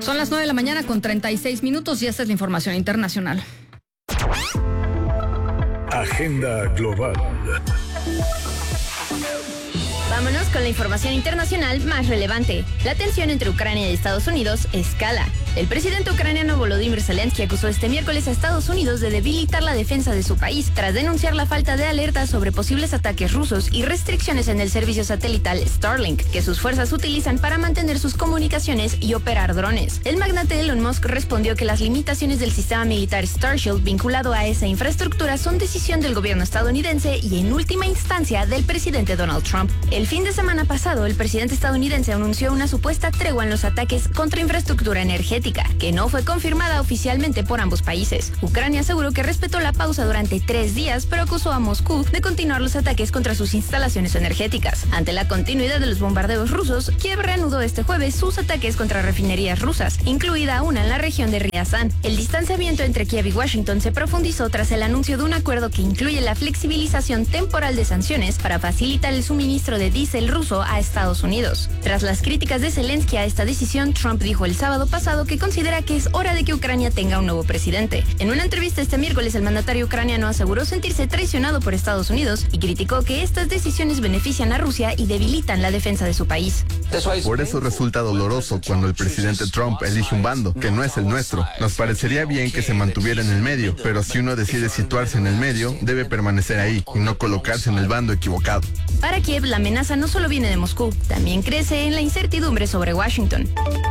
Son las 9 de la mañana con 36 minutos y esta es la información internacional. Agenda global. Vámonos con la información internacional más relevante. La tensión entre Ucrania y Estados Unidos escala. El presidente ucraniano Volodymyr Zelensky acusó este miércoles a Estados Unidos de debilitar la defensa de su país tras denunciar la falta de alerta sobre posibles ataques rusos y restricciones en el servicio satelital Starlink, que sus fuerzas utilizan para mantener sus comunicaciones y operar drones. El magnate Elon Musk respondió que las limitaciones del sistema militar Starshield vinculado a esa infraestructura son decisión del gobierno estadounidense y en última instancia del presidente Donald Trump. El fin de semana pasado, el presidente estadounidense anunció una supuesta tregua en los ataques contra infraestructura energética, que no fue confirmada oficialmente por ambos países. Ucrania aseguró que respetó la pausa durante 3 días, pero acusó a Moscú de continuar los ataques contra sus instalaciones energéticas. Ante la continuidad de los bombardeos rusos, Kiev reanudó este jueves sus ataques contra refinerías rusas, incluida una en la región de Ryazán. El distanciamiento entre Kiev y Washington se profundizó tras el anuncio de un acuerdo que incluye la flexibilización temporal de sanciones para facilitar el suministro de diésel ruso a Estados Unidos. Tras las críticas de Zelensky a esta decisión, Trump dijo el sábado pasado que considera que es hora de que Ucrania tenga un nuevo presidente. En una entrevista este miércoles, el mandatario ucraniano aseguró sentirse traicionado por Estados Unidos y criticó que estas decisiones benefician a Rusia y debilitan la defensa de su país. Por eso resulta doloroso cuando el presidente Trump elige un bando, que no es el nuestro. Nos parecería bien que se mantuviera en el medio, pero si uno decide situarse en el medio, debe permanecer ahí y no colocarse en el bando equivocado. Para Kiev, la amenaza no solo viene de Moscú, también crece en la incertidumbre sobre Washington.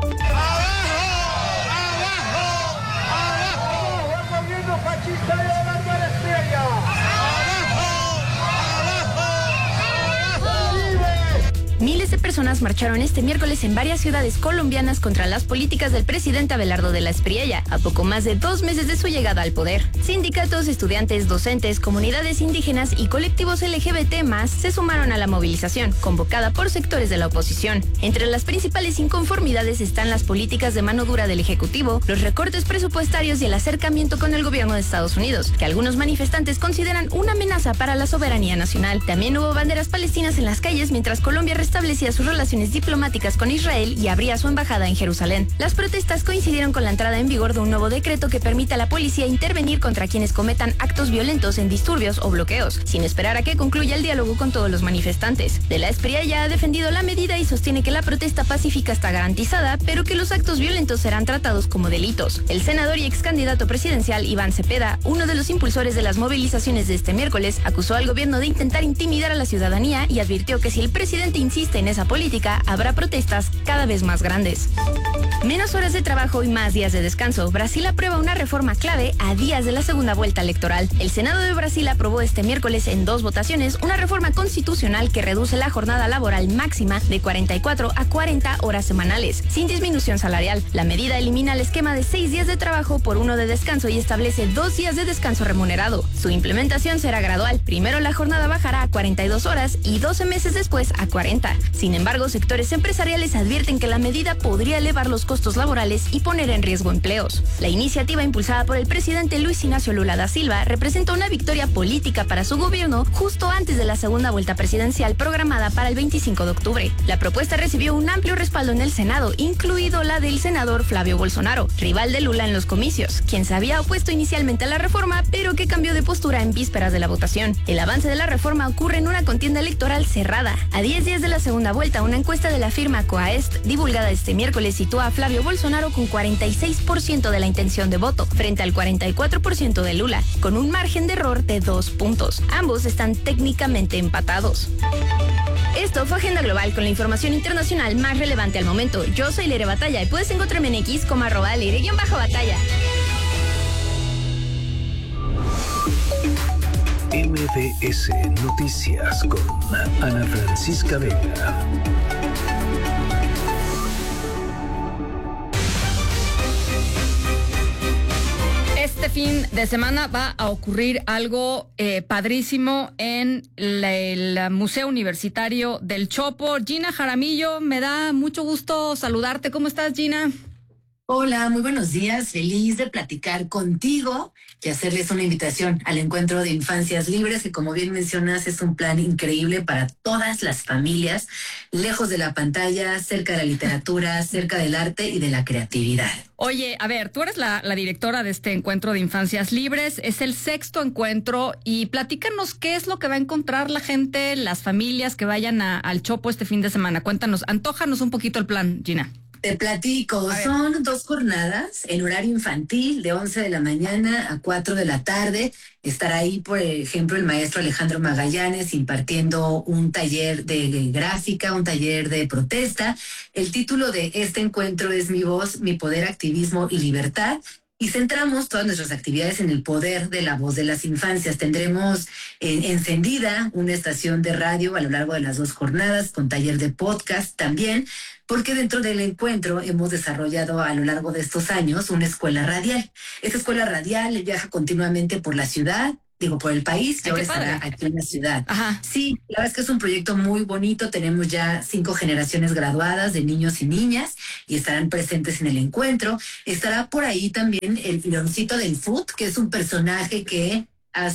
Miles de personas marcharon este miércoles en varias ciudades colombianas contra las políticas del presidente Abelardo de la Espriella, a poco más de 2 meses de su llegada al poder. Sindicatos, estudiantes, docentes, comunidades indígenas y colectivos LGBT+ se sumaron a la movilización, convocada por sectores de la oposición. Entre las principales inconformidades están las políticas de mano dura del Ejecutivo, los recortes presupuestarios y el acercamiento con el gobierno de Estados Unidos, que algunos manifestantes consideran una amenaza para la soberanía nacional. También hubo banderas palestinas en las calles mientras Colombia restablecía sus relaciones diplomáticas con Israel y abría su embajada en Jerusalén. Las protestas coincidieron con la entrada en vigor de un nuevo decreto que permite a la policía intervenir contra quienes cometan actos violentos en disturbios o bloqueos, sin esperar a que concluya el diálogo con todos los manifestantes. De la Espriella ha defendido la medida y sostiene que la protesta pacífica está garantizada, pero que los actos violentos serán tratados como delitos. El senador y ex candidato presidencial Iván Cepeda, uno de los impulsores de las movilizaciones de este miércoles, acusó al gobierno de intentar intimidar a la ciudadanía y advirtió que si el presidente insiste en esa política, habrá protestas cada vez más grandes. Menos horas de trabajo y más días de descanso. Brasil aprueba una reforma clave a días de la segunda vuelta electoral. El Senado de Brasil aprobó este miércoles en 2 votaciones una reforma constitucional que reduce la jornada laboral máxima de 44 a 40 horas semanales, sin disminución salarial. La medida elimina el esquema de 6 días de trabajo por 1 de descanso y establece 2 días de descanso remunerado. Su implementación será gradual. Primero la jornada bajará a 42 horas y 12 meses después a 40. Sin embargo, sectores empresariales advierten que la medida podría elevar los costos laborales y poner en riesgo empleos. La iniciativa impulsada por el presidente Luis Ignacio Lula da Silva representa una victoria política para su gobierno justo antes de la segunda vuelta presidencial programada para el 25 de octubre. La propuesta recibió un amplio respaldo en el Senado, incluido la del senador Flavio Bolsonaro, rival de Lula en los comicios, quien se había opuesto inicialmente a la reforma, pero que cambió de postura en vísperas de la votación. El avance de la reforma ocurre en una contienda electoral cerrada. A 10 días de la segunda vuelta, una encuesta de la firma Coaest, divulgada este miércoles, sitúa a Flavio Bolsonaro con 46% de la intención de voto, frente al 44% de Lula, con un margen de error de 2 puntos. Ambos están técnicamente empatados. Esto fue Agenda Global con la información internacional más relevante al momento. Yo soy Leire Batalla y puedes encontrarme en X como @Leire_Batalla. MBS Noticias con Ana Francisca Vega. Este fin de semana va a ocurrir algo padrísimo en el Museo Universitario del Chopo. Gina Jaramillo, me da mucho gusto saludarte. ¿Cómo estás, Gina? Hola, muy buenos días. Feliz de platicar contigo y hacerles una invitación al encuentro de Infancias Libres, que como bien mencionas es un plan increíble para todas las familias, lejos de la pantalla, cerca de la literatura, cerca del arte y de la creatividad. Oye, a ver, tú eres la directora de este encuentro de Infancias Libres, es el 6º encuentro y platícanos qué es lo que va a encontrar la gente, las familias que vayan al Chopo este fin de semana. Cuéntanos, antójanos un poquito el plan, Gina. Te platico, son 2 jornadas en horario infantil de 11 de la mañana a 4 de la tarde. Estará ahí, por ejemplo, el maestro Alejandro Magallanes impartiendo un taller de gráfica, un taller de protesta. El título de este encuentro es Mi voz, mi poder, activismo y libertad. Y centramos todas nuestras actividades en el poder de la voz de las infancias. Tendremos encendida una estación de radio a lo largo de las 2 jornadas, con taller de podcast también, porque dentro del encuentro hemos desarrollado a lo largo de estos años una escuela radial. Esta escuela radial viaja continuamente por la ciudad, por el país, y ahora estará aquí en la ciudad. Ajá. Sí, la verdad es que es un proyecto muy bonito. Tenemos ya 5 generaciones graduadas de niños y niñas y estarán presentes en el encuentro. Estará por ahí también el Leoncito del Foot, que es un personaje que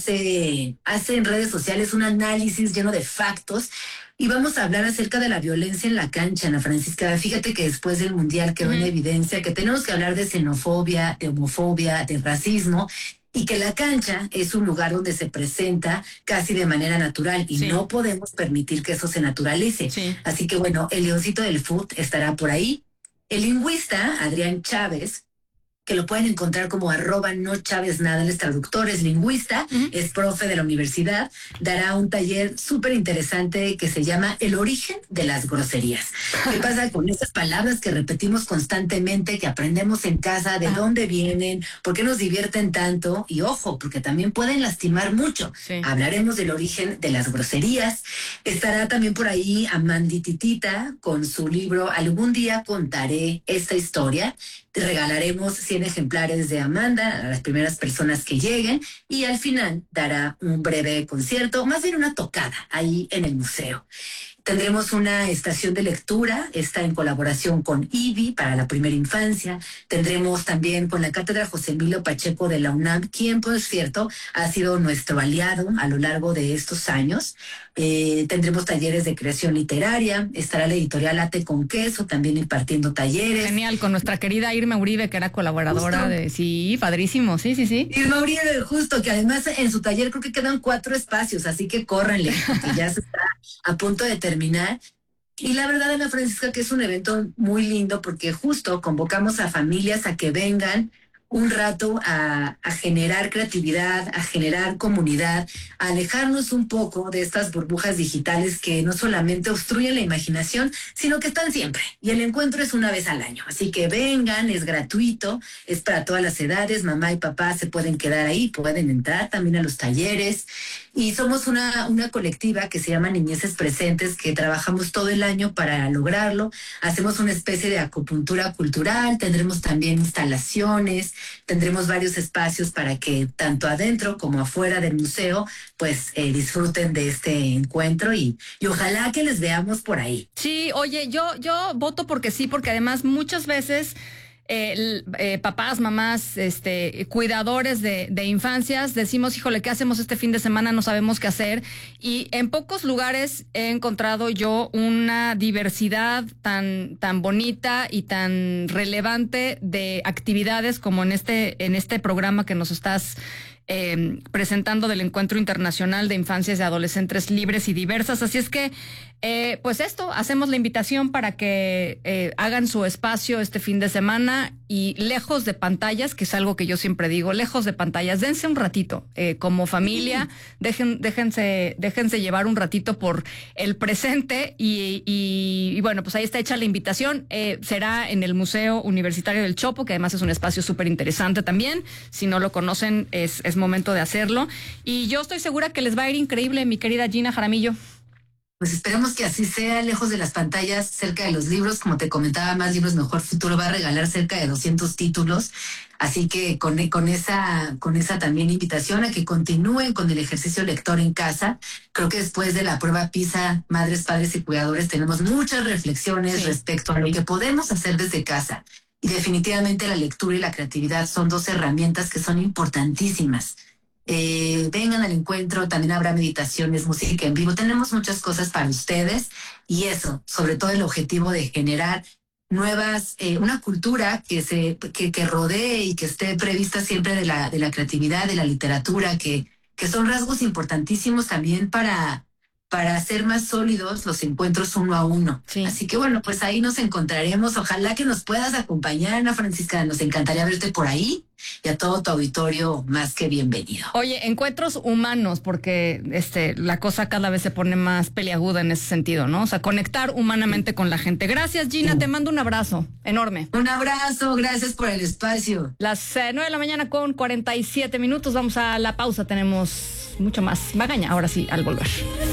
hace en redes sociales un análisis lleno de factos. Y vamos a hablar acerca de la violencia en la cancha, Ana Francisca. Fíjate que después del Mundial quedó en evidencia que tenemos que hablar de xenofobia, de homofobia, de racismo, y que la cancha es un lugar donde se presenta casi de manera natural y no podemos permitir que eso se naturalice. Sí. Así que bueno, el Leoncito del Foot estará por ahí. El lingüista Adrián Chávez, que lo pueden encontrar como @nochaveznada, él es traductor, es lingüista, es profe de la universidad, dará un taller súper interesante que se llama El origen de las groserías. ¿Qué pasa con esas palabras que repetimos constantemente, que aprendemos en casa, de dónde vienen, por qué nos divierten tanto? Y ojo, porque también pueden lastimar mucho. Sí. Hablaremos del origen de las groserías. Estará también por ahí Amandititita con su libro Algún día contaré esta historia. Te regalaremos 100 ejemplares de Amanda a las primeras personas que lleguen y al final dará un breve concierto, más bien una tocada ahí en el museo. Tendremos una estación de lectura, está en colaboración con IBI para la primera infancia. Tendremos también con la Cátedra José Emilio Pacheco de la UNAM, quien, por cierto, ha sido nuestro aliado a lo largo de estos años. Tendremos talleres de creación literaria, estará la editorial Ate con Queso también impartiendo talleres. Genial, con nuestra querida Irma Uribe, que era colaboradora de... Sí, padrísimo, sí. Irma Uribe, justo, que además en su taller creo que quedan 4 espacios, así que córranle, porque ya se está a punto de terminar. Y la verdad, Ana Francisca, que es un evento muy lindo porque justo convocamos a familias a que vengan un rato a generar creatividad, a generar comunidad, a alejarnos un poco de estas burbujas digitales que no solamente obstruyen la imaginación, sino que están siempre. Y el encuentro es una vez al año. Así que vengan, es gratuito, es para todas las edades, mamá y papá se pueden quedar ahí, pueden entrar también a los talleres. Y somos una colectiva que se llama Niñeces Presentes, que trabajamos todo el año para lograrlo. Hacemos una especie de acupuntura cultural, tendremos también instalaciones, tendremos varios espacios para que tanto adentro como afuera del museo pues disfruten de este encuentro y ojalá que les veamos por ahí. Sí, oye, yo voto porque sí, porque además muchas veces papás, mamás, cuidadores de infancias, decimos, híjole, ¿qué hacemos este fin de semana? No sabemos qué hacer. Y en pocos lugares he encontrado yo una diversidad tan bonita y tan relevante de actividades como en este programa que nos estás presentando del Encuentro Internacional de Infancias y Adolescentes Libres y Diversas. Así es que, pues hacemos la invitación para que hagan su espacio este fin de semana y lejos de pantallas, que es algo que yo siempre digo, lejos de pantallas, dense un ratito como familia, déjense llevar un ratito por el presente y bueno, pues ahí está hecha la invitación. Será en el Museo Universitario del Chopo, que además es un espacio súper interesante también. Si no lo conocen, es momento de hacerlo. Y yo estoy segura que les va a ir increíble, mi querida Gina Jaramillo. Pues esperemos que así sea, lejos de las pantallas, cerca de los libros. Como te comentaba, Más Libros Mejor Futuro va a regalar cerca de 200 títulos. Así que con esa también invitación a que continúen con el ejercicio lector en casa. Creo que después de la prueba PISA, madres, padres y cuidadores, tenemos muchas reflexiones respecto a lo que podemos hacer desde casa. Y definitivamente la lectura y la creatividad son dos herramientas que son importantísimas. Vengan al encuentro, también habrá meditaciones, música en vivo, tenemos muchas cosas para ustedes y eso, sobre todo el objetivo de generar nuevas, una cultura que rodee y que esté prevista siempre de la creatividad, de la literatura, que son rasgos importantísimos también para hacer más sólidos los encuentros uno a uno. Sí. Así que bueno, pues ahí nos encontraremos. Ojalá que nos puedas acompañar, Ana Francisca. Nos encantaría verte por ahí y a todo tu auditorio más que bienvenido. Oye, encuentros humanos, porque la cosa cada vez se pone más peliaguda en ese sentido, ¿no? O sea, conectar humanamente con la gente. Gracias, Gina, te mando un abrazo enorme. Un abrazo, gracias por el espacio. Las 9 de la mañana con 47 minutos, vamos a la pausa, tenemos mucho más Magaña, ahora sí, al volver.